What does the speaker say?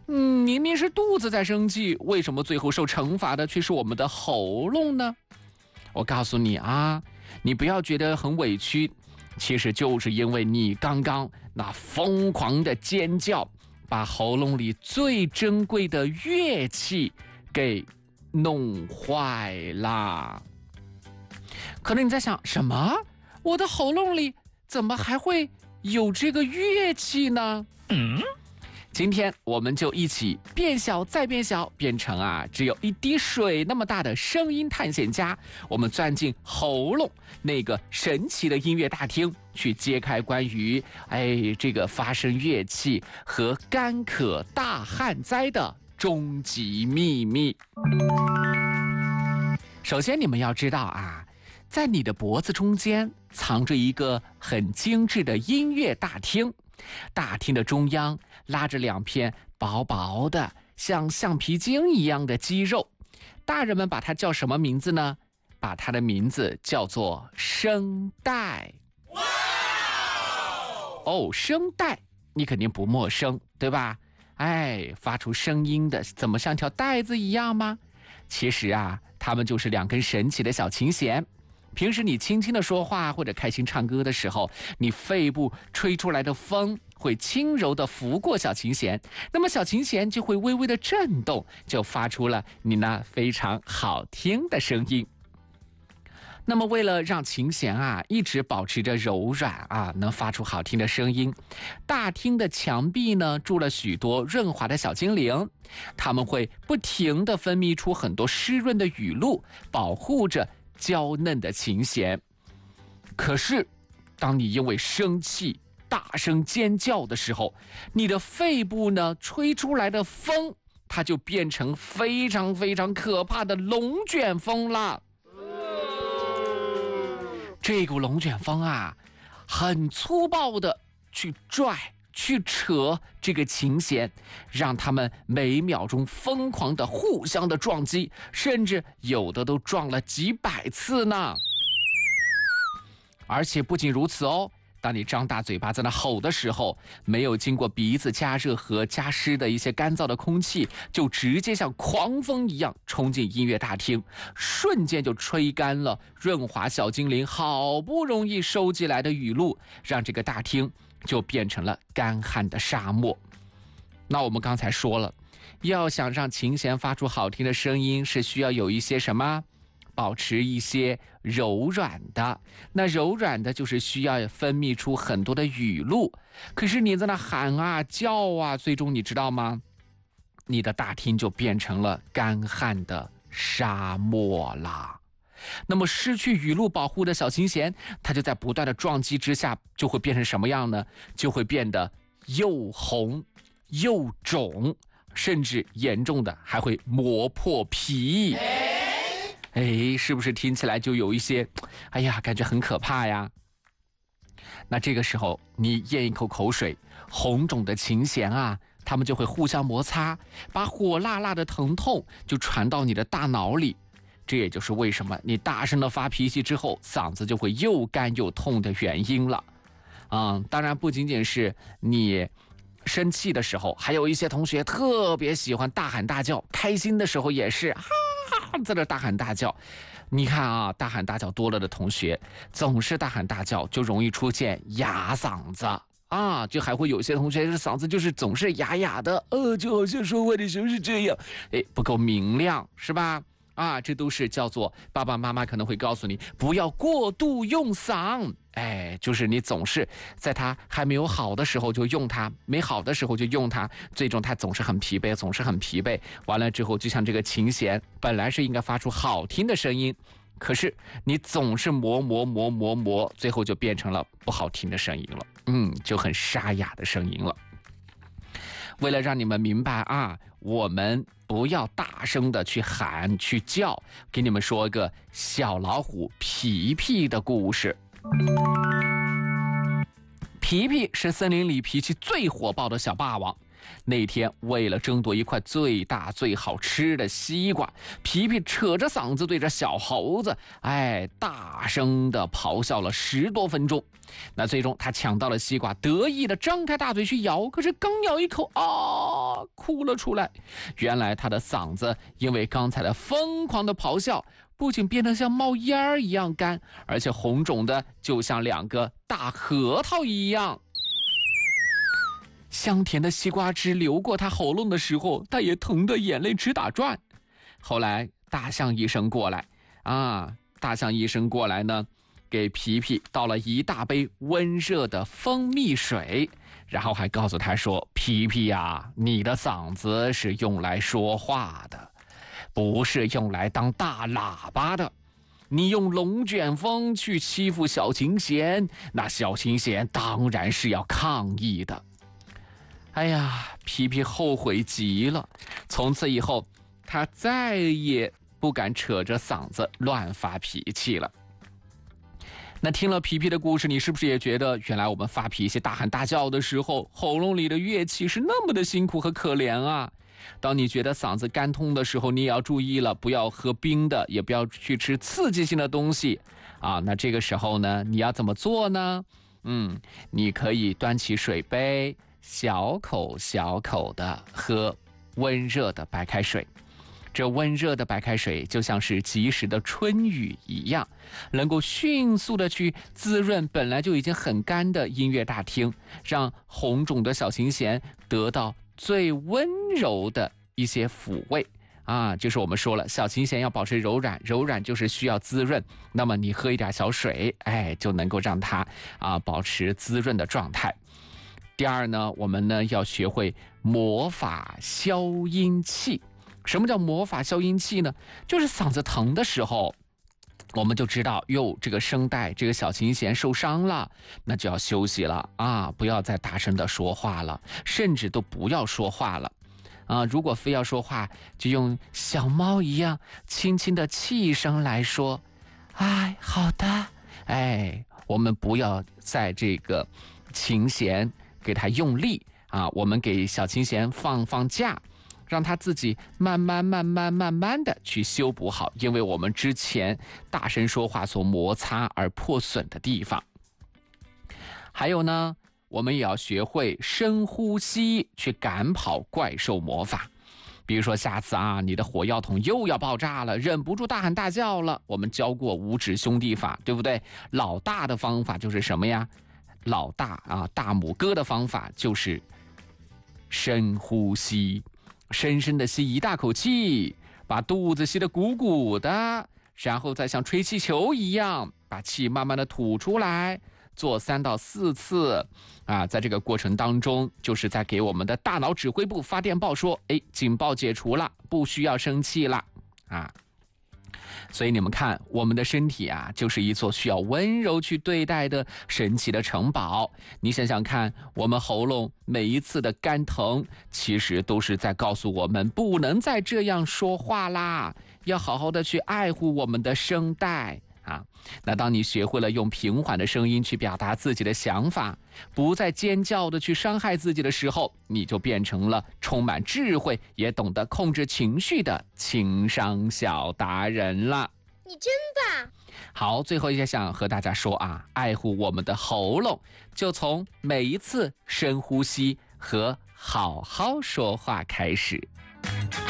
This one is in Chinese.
明明是肚子在生气，为什么最后受惩罚的却是我们的喉咙呢？我告诉你啊，你不要觉得很委屈，其实就是因为你刚刚那疯狂的尖叫，把喉咙里最珍贵的乐器给弄坏啦。可能你在想，什么？我的喉咙里怎么还会有这个乐器呢？今天我们就一起变小再变小，变成只有一滴水那么大的声音探险家。我们钻进喉咙那个神奇的音乐大厅，去揭开关于这个发声乐器和干渴大旱灾的终极秘密。首先你们要知道在你的脖子中间藏着一个很精致的音乐大厅，大厅的中央拉着2片薄薄的像橡皮筋一样的肌肉，大人们把它叫什么名字呢？把它的名字叫做声带。哇哦，声带你肯定不陌生，对吧？发出声音的怎么像条带子一样吗？其实它们就是2根神奇的小琴弦。平时你轻轻的说话或者开心唱歌的时候，你肺部吹出来的风会轻柔的拂过小琴弦，那么小琴弦就会微微的震动，就发出了你那非常好听的声音。那么为了让琴弦一直保持着柔软能发出好听的声音，大厅的墙壁呢住了许多润滑的小精灵，它们会不停地分泌出很多湿润的雨露，保护着娇嫩的琴弦。可是当你因为生气大声尖叫的时候，你的肺部呢吹出来的风，它就变成非常非常可怕的龙卷风了。这股龙卷风很粗暴的去拽去扯这个琴弦，让他们每秒钟疯狂的互相的撞击，甚至有的都撞了几百次呢。而且不仅如此哦，当你张大嘴巴在那吼的时候，没有经过鼻子加热和加湿的一些干燥的空气，就直接像狂风一样冲进音乐大厅，瞬间就吹干了润滑小精灵好不容易收集来的雨露，让这个大厅就变成了干旱的沙漠。那我们刚才说了，要想让琴弦发出好听的声音，是需要有一些什么？保持一些柔软的，那柔软的就是需要分泌出很多的雨露。可是你在那喊叫最终你知道吗？你的大厅就变成了干旱的沙漠啦。那么失去雨露保护的小琴弦，它就在不断的撞击之下，就会变成什么样呢？就会变得又红又肿，甚至严重的还会磨破皮。是不是听起来就有一些感觉很可怕呀？那这个时候你咽一口口水，红肿的琴弦它们就会互相摩擦，把火辣辣的疼痛就传到你的大脑里。这也就是为什么你大声的发脾气之后，嗓子就会又干又痛的原因了。当然不仅仅是你生气的时候，还有一些同学特别喜欢大喊大叫，开心的时候也是在这大喊大叫。你看大喊大叫多了的同学，总是大喊大叫，就容易出现哑嗓子就还会有些同学嗓子就是总是哑哑的，就好像说话的时候是这样，不够明亮，是吧？这都是叫做爸爸妈妈可能会告诉你不要过度用嗓，就是你总是在他还没有好的时候就用它，没好的时候就用它，最终他总是很疲惫，完了之后就像这个琴弦本来是应该发出好听的声音，可是你总是磨，最后就变成了不好听的声音了，就很沙哑的声音了。为了让你们明白我们不要大声的去喊去叫，给你们说一个小老虎皮皮的故事。皮皮是森林里脾气最火爆的小霸王， 那天为了争夺一块最大最好吃的西瓜，皮皮扯着嗓子对着小猴子，大声地咆哮了10多分钟。那最终他抢到了西瓜，得意地张开大嘴去咬，可是刚咬一口哭了出来。原来他的嗓子因为刚才的疯狂的咆哮，不仅变得像冒烟儿一样干，而且红肿的就像2个大核桃一样。香甜的西瓜汁流过他喉咙的时候，他也疼得眼泪直打转。后来大象医生过来呢，给皮皮倒了一大杯温热的蜂蜜水，然后还告诉他说，皮皮呀，你的嗓子是用来说话的，不是用来当大喇叭的。你用龙卷风去欺负小琴弦，那小琴弦当然是要抗议的。皮皮后悔极了，从此以后他再也不敢扯着嗓子乱发脾气了。那听了皮皮的故事，你是不是也觉得原来我们发脾气大喊大叫的时候，喉咙里的乐器是那么的辛苦和可怜啊？当你觉得嗓子干痛的时候，你也要注意了，不要喝冰的，也不要去吃刺激性的东西那这个时候呢，你要怎么做呢？你可以端起水杯，小口小口的喝温热的白开水。这温热的白开水就像是及时的春雨一样，能够迅速的去滋润本来就已经很干的音乐大厅，让红肿的小琴弦得到最温柔的一些抚慰就是我们说了，小琴弦要保持柔软，柔软就是需要滋润，那么你喝一点小水就能够让它保持滋润的状态。第二呢，我们呢要学会魔法消音器。什么叫魔法消音器呢？就是嗓子疼的时候，我们就知道这个声带这个小琴弦受伤了，那就要休息了不要再大声的说话了，甚至都不要说话了如果非要说话，就用小猫一样轻轻的气声来说。好的。我们不要在这个琴弦给它用力我们给小琴弦放假，让它自己慢慢的去修补好，因为我们之前大声说话所摩擦而破损的地方。还有呢，我们也要学会深呼吸去赶跑怪兽魔法。比如说下次你的火药桶又要爆炸了，忍不住大喊大叫了，我们教过五指兄弟法，对不对？老大的方法就是什么呀？老大大拇哥的方法就是深呼吸，深深的吸一大口气，把肚子吸得鼓鼓的，然后再像吹气球一样把气慢慢的吐出来，做3到4次在这个过程当中，就是在给我们的大脑指挥部发电报说，警报解除了，不需要生气了所以你们看，我们的身体就是一座需要温柔去对待的神奇的城堡。你想想看，我们喉咙每一次的干疼，其实都是在告诉我们不能再这样说话啦，要好好的去爱护我们的声带那当你学会了用平缓的声音去表达自己的想法，不再尖叫的去伤害自己的时候，你就变成了充满智慧也懂得控制情绪的情商小达人了。 你真棒！ 好，最后也想和大家说爱护我们的喉咙，就从每一次深呼吸和好好说话开始。